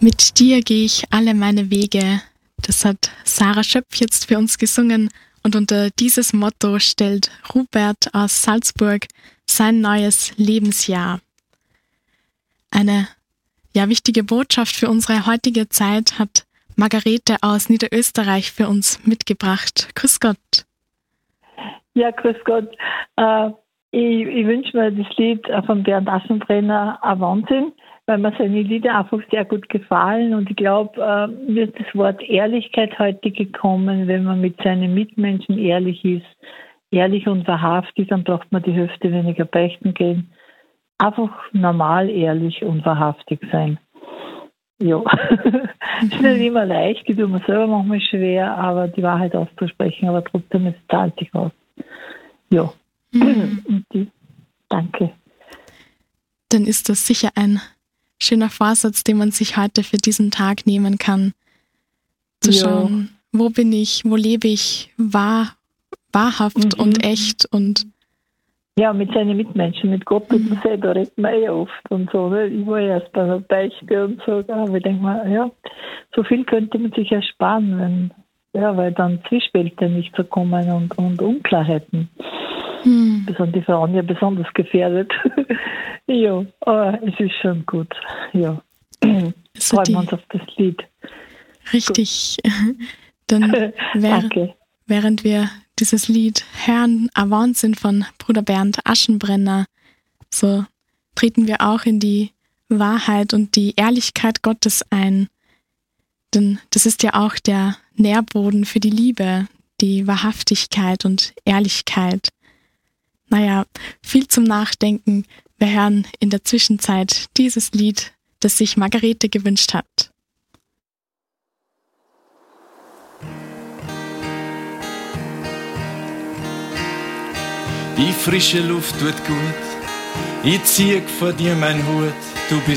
Mit dir gehe ich alle meine Wege. Das hat Sarah Schöpf jetzt für uns gesungen und unter dieses Motto stellt Rupert aus Salzburg sein neues Lebensjahr. Eine wichtige Botschaft für unsere heutige Zeit hat Margarete aus Niederösterreich für uns mitgebracht. Grüß Gott. Ja, grüß Gott. Ich wünsche mir das Lied von Bernd Aschenbrenner ein Wahnsinn, weil mir seine Lieder einfach sehr gut gefallen. Und ich glaube, mir ist das Wort Ehrlichkeit heute gekommen. Wenn man mit seinen Mitmenschen ehrlich ist, ehrlich und wahrhaftig, dann braucht man die Hälfte weniger beichten gehen. Einfach normal, ehrlich und wahrhaftig sein. Ja, ist nicht immer leicht, die tut man selber manchmal schwer, aber die Wahrheit auszusprechen, aber trotzdem, es zahlt sich aus. Ja, danke. Dann ist das sicher ein schöner Vorsatz, den man sich heute für diesen Tag nehmen kann. Zu schauen, wo bin ich, wo lebe ich, wahrhaft und echt und ja, mit seinen Mitmenschen, mit Gott und mir selber redet man oft und so. Ne? Ich war erst bei einer Beichte und so, aber ich denke mal, ja, so viel könnte man sich ersparen, weil dann Zwiespälte nicht so kommen und Unklarheiten. Das sind die Frauen ja besonders gefährdet. Ja, aber es ist schon gut. Ja, freuen wir uns auf das Lied. Richtig. Dann während wir dieses Lied hören, ein Wahnsinn von Bruder Bernd Aschenbrenner, so treten wir auch in die Wahrheit und die Ehrlichkeit Gottes ein. Denn das ist ja auch der Nährboden für die Liebe, die Wahrhaftigkeit und Ehrlichkeit. Naja, viel zum Nachdenken. Wir hören in der Zwischenzeit dieses Lied, das sich Margarete gewünscht hat. Die frische Luft tut gut, ich zieh vor dir mein Hut, du bist